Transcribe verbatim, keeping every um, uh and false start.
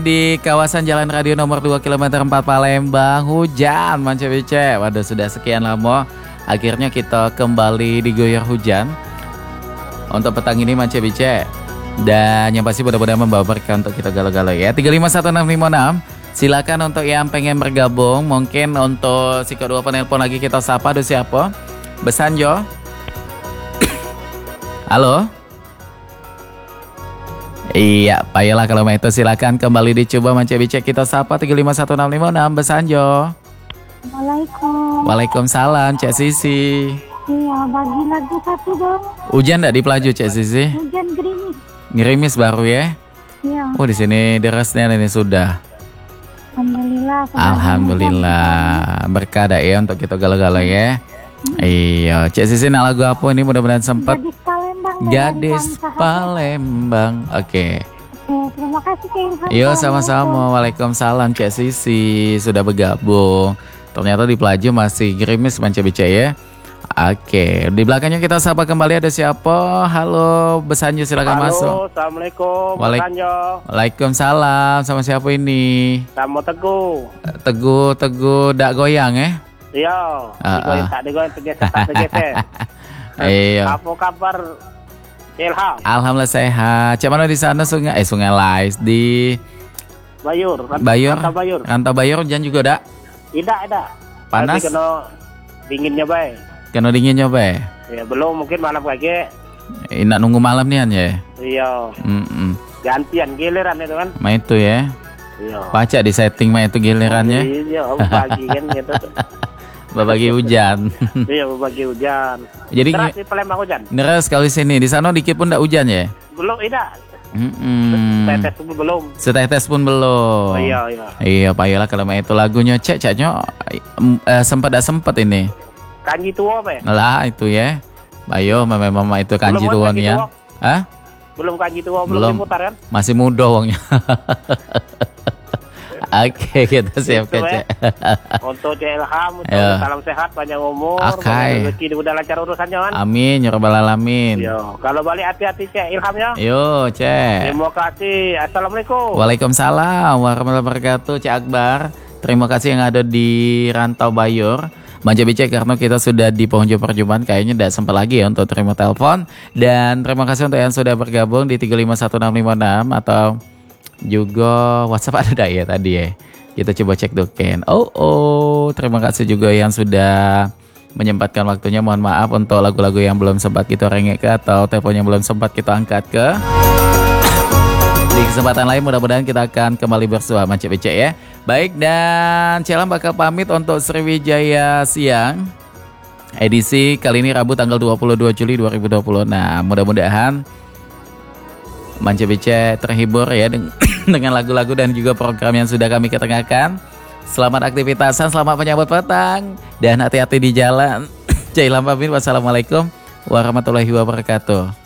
Di kawasan Jalan Radio nomor dua kilometer empat Palembang, hujan Manca Bice. Waduh, sudah sekian lama akhirnya kita kembali diguyur hujan untuk petang ini Manca Bice. Dan yang pasti mudah-mudahan membawa berkah untuk kita galau-galau ya. Tiga lima satu enam lima enam. Silakan untuk yang pengen bergabung. Mungkin untuk si kedua penelpon lagi kita sapa. Ada siapa? Besanjo. Halo. Iya, payalah kalau itu silakan kembali dicoba Manca Bice, kita sapa tiga lima satu enam lima enam Besanjo. Assalamualaikum. Waalaikumsalam Cek Sisi. Iya, bagi lagu satu dong. Hujan enggak di Pelaju Cek Sisi? Hujan gerimis. Gerimis baru ya? Iya. Oh, di sini derasnya ini sudah. Alhamdulillah. Alhamdulillah. Berkah dah ya untuk kita galau-galau ya. Hmm. Iya, Cek Sisi nak lagu apa ini mudah-mudahan sempat. Gadis Palembang. Gadis Palembang. Oke. Okay. Terima kasih Cek Ilham. Yo, sama-sama. Waalaikumsalam Cek Sisi sudah bergabung. Ternyata di Pelaju masih gerimis Manca Bice ya. Oke, di belakangnya kita sapa kembali, ada siapa? Halo, Besanjo silakan Halo, masuk. Assalamualaikum. Walaik- Besanjo. Waalaikumsalam. Sama siapa ini? Sama Teguh. Teguh, Teguh dak goyang eh? Iya. Ah, Digoyang ah. tak digoyang tergeser tak tergeser. Iya. Apa kabar Ilham? Alhamdulillah sehat. Cak mana di sana sungai? Eh Sungai Lais di Bayur. Rant- Bayur. Rantau Bayur. Rantau Bayur hujan juga dak? Tidak ada. Panas? Tapi kena dinginnya baik. Kena dingin nyoba ya? Ya belum, mungkin malam pagi. Eh, nak nunggu malam nih ya? Iya. Mm-mm. Gantian giliran itu kan. Ma itu ya. Iya. Baca di setting mah itu gilirannya. Iya, bagi kan gitu. Berbagi hujan. Iya, bagi hujan. Jadi Keras di Palembang hujan. deras sekali sini. Di sana dikit pun enggak hujan ya? Belum, tidak. Mm-mm. Tetes pun belum. Setetes pun belum. Oh, iya, iya. Iya, payolah kalau itu lagunya cek ceknya eh, sempat dah sempat ini. Kanji tua apa ya? Lah itu ya. Bayo mama mama itu kanji Belum tuan kanji ya. tua. Hah? Belum kanji tua, belum, Belum. diputar kan? Masih muda wongnya. Oke, kita siap Gitu, Cek. Untuk Cek Ilham, untuk Ya. salam sehat, panjang umur, Oke. banyak rezeki, udah lancar urusannya kan? Amin ya rabbal alamin. Yo, kalau balik hati-hati Cek Ilham ya. Yo, Cek. Terima kasih. Assalamualaikum. Waalaikumsalam warahmatullahi wabarakatuh, Cek Akbar. Terima kasih yang ada di Rantau Bayur. Manca Bice, karena kita sudah di penghujung perjumpaan, kayaknya tidak sempat lagi ya untuk terima telepon. Dan terima kasih untuk yang sudah bergabung di tiga lima satu enam lima enam atau juga WhatsApp ada ya tadi ya. Kita coba cek duken. Oh, oh, terima kasih juga yang sudah menyempatkan waktunya. Mohon maaf untuk lagu-lagu yang belum sempat kita rengek ke atau telepon yang belum sempat kita angkat ke. Di kesempatan lain mudah-mudahan kita akan kembali bersua Manca Bice ya. Baik, dan Celam bakal pamit untuk Sriwijaya Siang edisi kali ini Rabu tanggal dua puluh dua Juli dua ribu dua puluh. Nah, mudah-mudahan Manca Bice terhibur ya dengan lagu-lagu dan juga program yang sudah kami ketengahkan. Selamat aktivitasan, selamat menyambut petang, dan hati-hati di jalan. Celam pamit, wassalamualaikum warahmatullahi wabarakatuh.